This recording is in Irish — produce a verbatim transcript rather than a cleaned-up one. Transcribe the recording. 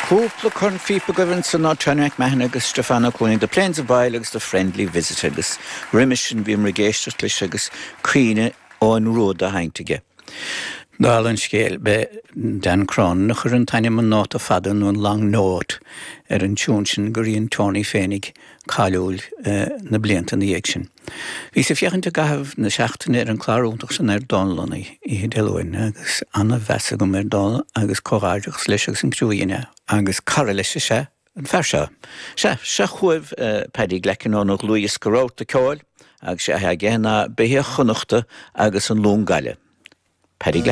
Cúpla chun fipa gohann san ná Tranach Mehan agus Stefano Cooning, the Plains of Bile agus the Friendly Visit agus Rimishin bhím regéistart leis agus críne ón ród a haintige. Dálan scéal be Dan Cron nach chur an taine man nát a fadan ón lang nót ar an tjónsin gur íon Tony Fénig cáiliúil na blianta na dhéag sin. Bhí sa fiachanta gahab na seachtain ar an clárúntaach san ar donlana i Delóin agus anna bheasa go mar dal agus choráideach leis agus an cruúine agus cara leis sé an ferseo. Se, se chuibh pedi glecanónach Luis Goróta ceáil agus sé a ggéna bethe chunachta agus an lún gaile. Pedi